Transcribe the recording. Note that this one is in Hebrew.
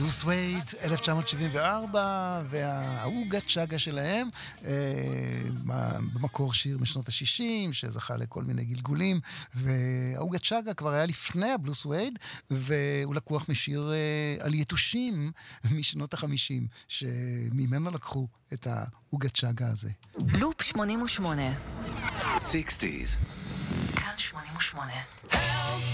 בלו סווייד, 1974, והאוגה צ'אגה שלהם, במקור שיר משנות ה-60, שזכה לכל מיני גלגולים, והאוגה צ'אגה כבר היה לפני הבלו סווייד, והוא לקוח משיר על יתושים משנות ה-50, שממנו לקחו את האוגה צ'אגה הזה. לופ 88 60s. כאן 88